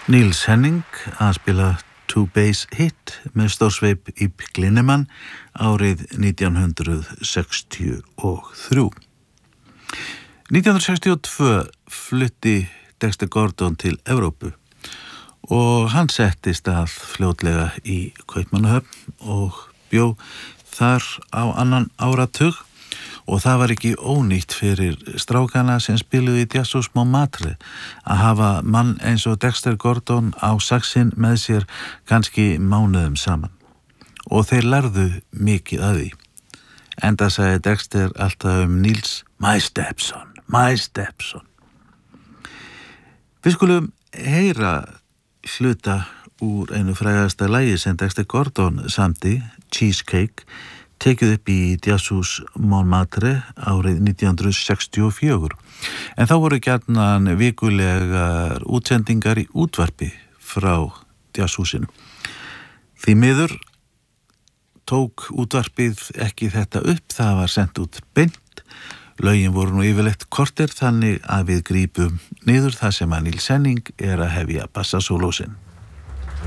Niels Henning að spila Two Bass Hit með stórsveip Ib Glinnemann árið 1963. 1962 flutti Dexter Gordon til Evrópu og hann settist að fljótlega í Kaupmannahöfn og bjó þar á annan áratug og það var ekki ónýtt fyrir strákana sem spiluðu í Jazzhús Montmartre að hafa mann eins og Dexter Gordon á saxinn með sér kannski mánuðum saman. Og þeir lærðu mikið að því. Enda sagði Dexter alltaf Niels, my stepson, my stepson. Við skulum heyra hluta úr einu frægasta lagi sem Dexter Gordon samdi, Cheesecake, tekið upp í Jazzhús Montmartre árið 1964. En þá voru gjarnan vikulegar útsendingar í útvarpi frá Jazzhúsinu. Því miður tók útvarpið ekki þetta upp, það var sent út beint. Lögin voru nú yfirleitt korter þannig að við grípum niður það sem að Niels Henning að hefja bassasóló sinn.